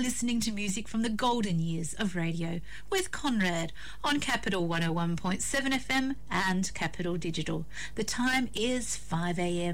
listening to music from the golden years of radio with Conrad on Capital 101.7 FM and Capital Digital. The time is 5 a.m.